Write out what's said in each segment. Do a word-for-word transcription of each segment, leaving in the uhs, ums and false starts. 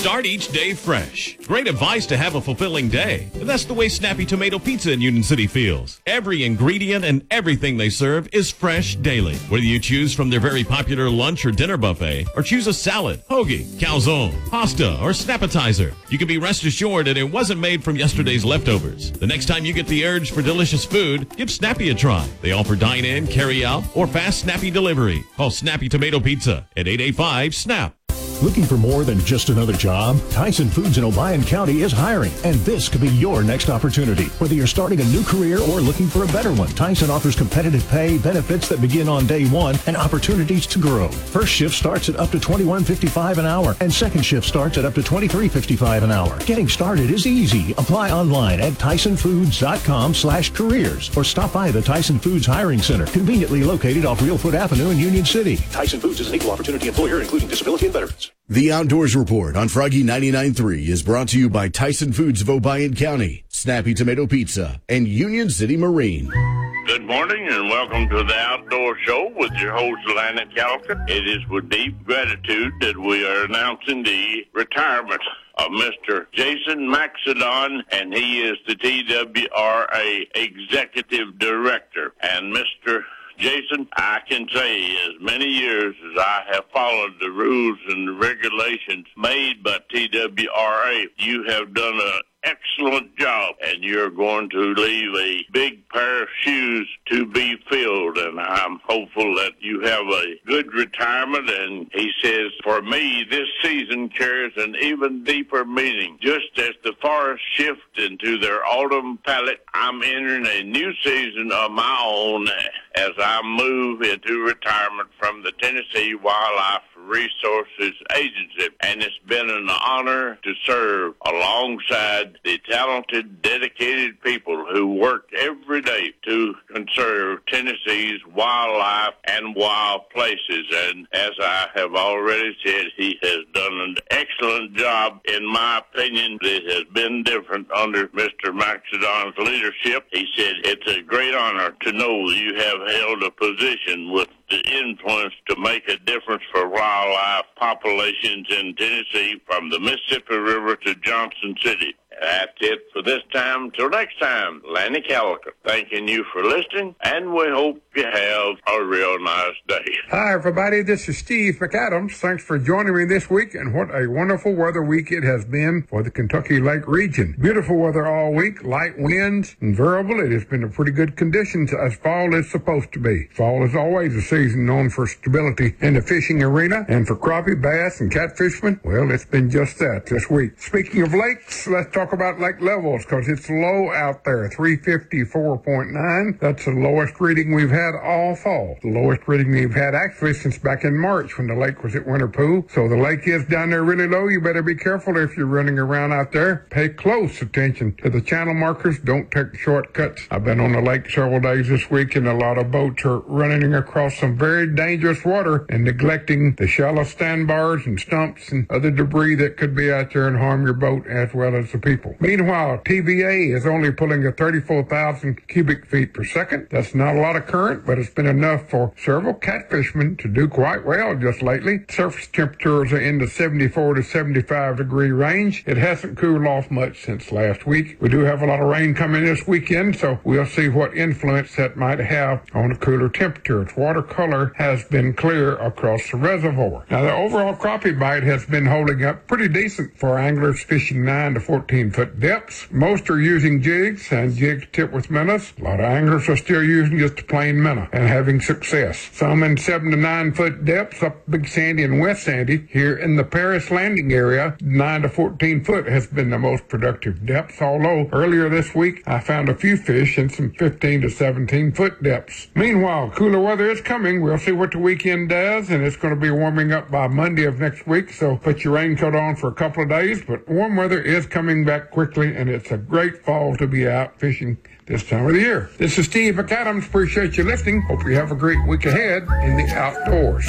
Start each day fresh. Great advice to have a fulfilling day. And that's the way Snappy Tomato Pizza in Union City feels. Every ingredient and everything they serve is fresh daily. Whether you choose from their very popular lunch or dinner buffet, or choose a salad, hoagie, calzone, pasta, or snappetizer, you can be rest assured that it wasn't made from yesterday's leftovers. The next time you get the urge for delicious food, give Snappy a try. They offer dine-in, carry-out, or fast Snappy delivery. Call Snappy Tomato Pizza at eight eight five, SNAP. Looking for more than just another job? Tyson Foods in Obion County is hiring, and this could be your next opportunity. Whether you're starting a new career or looking for a better one, Tyson offers competitive pay, benefits that begin on day one, and opportunities to grow. First shift starts at up to twenty-one fifty-five an hour, and second shift starts at up to twenty-three fifty-five an hour. Getting started is easy. Apply online at tysonfoods.com slash careers, or stop by the Tyson Foods Hiring Center, conveniently located off Real Foot Avenue in Union City. Tyson Foods is an equal opportunity employer, including disability and veterans. The Outdoors Report on Froggy ninety-nine point three is brought to you by Tyson Foods of Obion County, Snappy Tomato Pizza, and Union City Marine. Good morning and welcome to the Outdoor Show with your host, Lanny Callican. It is with deep gratitude that we are announcing the retirement of Mister Jason Maxedon, and he is the T W R A Executive Director. And Mister Jason, I can say as many years as I have followed the rules and the regulations made by T W R A, you have done an excellent job, and you're going to leave a big pair of shoes to be filled, and I'm hopeful that you have a good retirement. And he says, for me, this season carries an even deeper meaning. Just as the forests shift into their autumn palette, I'm entering a new season of my own as I move into retirement from the Tennessee Wildlife Resources Agency, and it's been an honor to serve alongside the talented, dedicated people who work every day to conserve Tennessee's wildlife and wild places. And as I have already said, he has done an excellent job. In my opinion, it has been different under Mister Maxedon's leadership. He said, it's a great honor to know you have held a position with the influence to make a difference for wildlife populations in Tennessee from the Mississippi River to Johnson City. That's it for this time. Till next time, Lanny Callican, thanking you for listening, and we hope you have a real nice day. Hi, everybody. This is Steve McAdams. Thanks for joining me this week, and what a wonderful weather week it has been for the Kentucky Lake region. Beautiful weather all week, light winds, and variable. It has been a pretty good conditions as fall is supposed to be. Fall is always a season known for stability in the fishing arena, and for crappie, bass, and catfishermen, well, it's been just that this week. Speaking of lakes, let's talk about lake levels, because it's low out there, three fifty-four point nine. That's the lowest reading we've had all fall. The lowest reading we've had actually since back in March when the lake was at winter pool. So the lake is down there really low. You better be careful if you're running around out there. Pay close attention to the channel markers. Don't take shortcuts. I've been on the lake several days this week, and a lot of boats are running across some very dangerous water and neglecting the shallow sandbars and stumps and other debris that could be out there and harm your boat as well as the people. Meanwhile, T V A is only pulling at thirty-four thousand cubic feet per second. That's not a lot of current, but it's been enough for several catfishermen to do quite well just lately. Surface temperatures are in the seventy-four to seventy-five degree range. It hasn't cooled off much since last week. We do have a lot of rain coming this weekend, so we'll see what influence that might have on the cooler temperatures. Water color has been clear across the reservoir. Now, the overall crappie bite has been holding up pretty decent for anglers fishing nine to fourteen foot depths. Most are using jigs and jigs tipped with minnows. A lot of anglers are still using just a plain minnow and having success. Some in seven to nine foot depths up Big Sandy and West Sandy. Here in the Paris Landing area, nine to fourteen foot has been the most productive depths, although earlier this week I found a few fish in some fifteen to seventeen foot depths. Meanwhile, cooler weather is coming. We'll see what the weekend does, and it's going to be warming up by Monday of next week, so put your raincoat on for a couple of days, but warm weather is coming back quickly, and it's a great fall to be out fishing this time of the year. This is Steve McAdams. Appreciate you listening. Hope you have a great week ahead in the outdoors.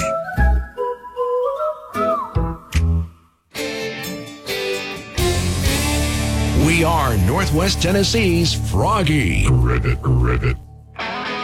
We are Northwest Tennessee's Froggy. Rivet, rivet.